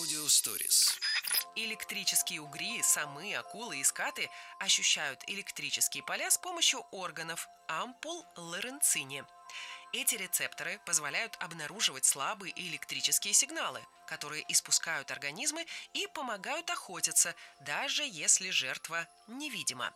Аудиосторис. Электрические угри, самы, акулы и скаты ощущают электрические поля с помощью органов ампул лоренцини. Эти рецепторы позволяют обнаруживать слабые электрические сигналы, которые испускают организмы и помогают охотиться, даже если жертва невидима.